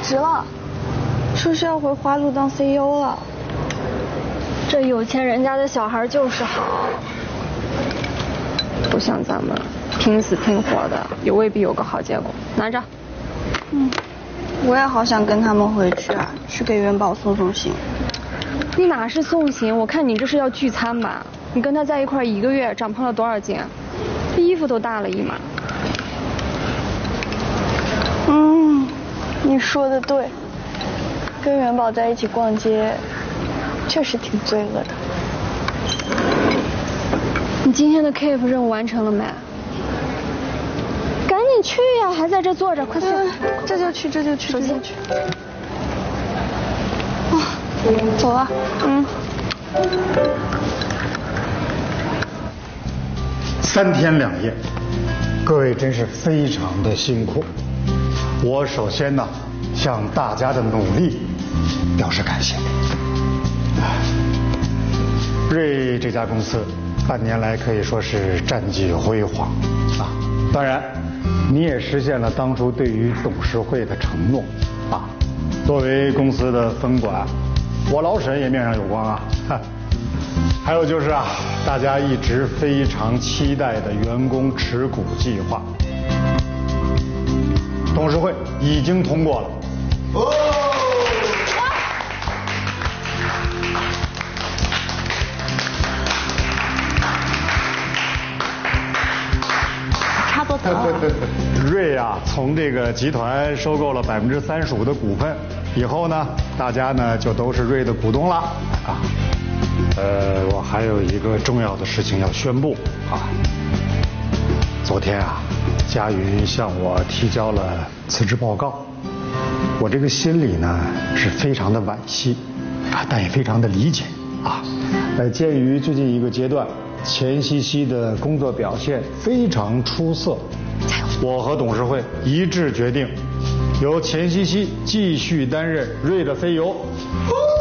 职了，说是要回华鲁当 CEO 了。 这有钱人家的小孩就是好，不像咱们拼死拼活的，也未必有个好结果。拿着。 我也好想跟他们回去啊，去给元宝送送行。 你哪是送行？我看你这是要聚餐吧？你跟他在一块1个月，长胖了多少斤？衣服都大了1码。 你说的对，跟元宝在一起逛街，确实挺罪恶的。 你今天的 Keep 任务完成了没？赶紧去呀，还在这坐着，快去！ 这就去。 手机。 走了。 3天2夜，各位真是非常的辛苦。我首先呢，向大家的努力表示感谢。瑞这家公司半年来可以说是战绩辉煌啊，当然你也实现了当初对于董事会的承诺啊。作为公司的分管，我老沈也面上有光啊。还有就是啊，大家一直非常期待的员工持股计划，董事会已经通过了。 差不多。 瑞啊，从这个集团收购了35%的股份，以后呢，大家呢就都是瑞的股东了啊。我还有一个重要的事情要宣布啊。昨天啊，佳云向我提交了辞职报告，我这个心里呢是非常的惋惜啊，但也非常的理解啊。鉴于最近一个阶段钱西西的工作表现非常出色，我和董事会一致决定，由钱西西继续担任瑞的CEO。